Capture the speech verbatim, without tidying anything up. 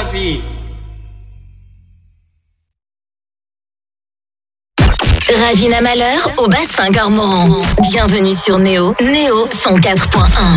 fille. Ravina Malheur au bassin Cormoran. Bienvenue sur Néo, Néo cent quatre point un.